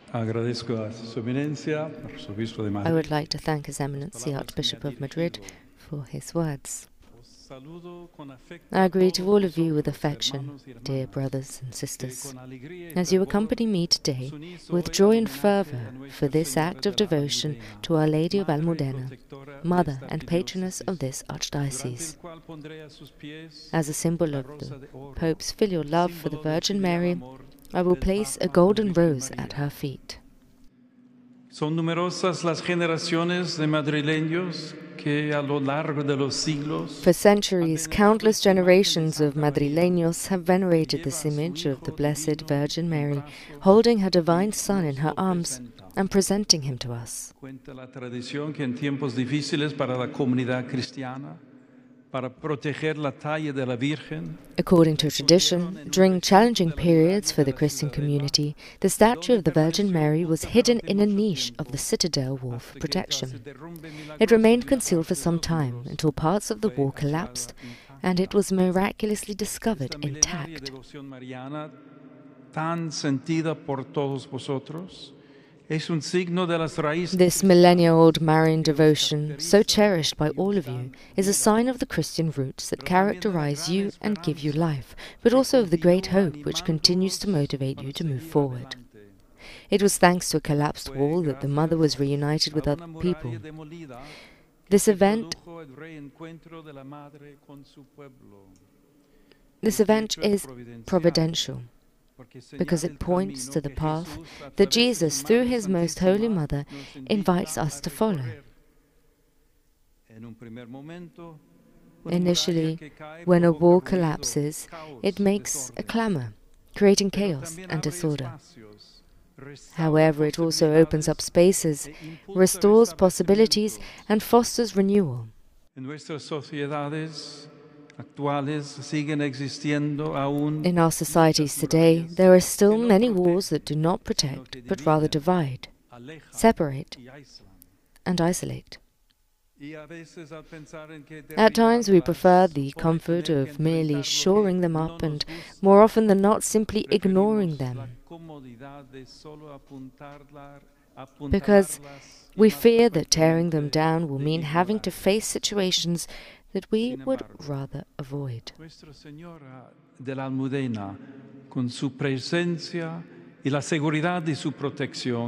Agradezco a Su Eminencia, Arzobispo de I Madrid. would like to thank His Eminence, the Archbishop of Madrid, for his words. I greet all of you with affection, dear brothers and sisters, as you accompany me today with joy and fervour for this act of devotion to Our Lady of Almudena, Mother and Patroness of this Archdiocese. As a symbol of the Pope's filial love for the Virgin Mary, I will place a golden rose at her feet. Son numerosas las generaciones de madrileños que a lo largo de los siglos. For centuries, countless generations of Madrileños have venerated this image of the Blessed Virgin Mary, holding her divine Son in her arms and presenting him to us. Cuenta la tradición que en tiempos difíciles para la comunidad cristiana, para proteger la talla de la Virgen. According to tradition, during challenging periods for the Christian community, the statue of the Virgin Mary was hidden in a niche of the citadel wall for protection. It remained concealed for some time until parts of the wall collapsed and it was miraculously discovered intact. Tan sentida por todos vosotros. This millennia-old Marian devotion, so cherished by all of you, is a sign of the Christian roots that characterize you and give you life, but also of the great hope which continues to motivate you to move forward. It was thanks to a collapsed wall that the Mother was reunited with other people. This event is providential, because it points to the path that Jesus, through his Most Holy Mother, invites us to follow. Initially, when a wall collapses, it makes a clamor, creating chaos and disorder. However, it also opens up spaces, restores possibilities, and fosters renewal. In our societies today, there are still many walls that do not protect, but rather divide, separate, and isolate. At times we prefer the comfort of merely shoring them up and, more often than not, simply ignoring them, because we fear that tearing them down will mean having to face situations that we would rather avoid. Nuestra Señora de la Almudena, con su presencia y la seguridad de su protección,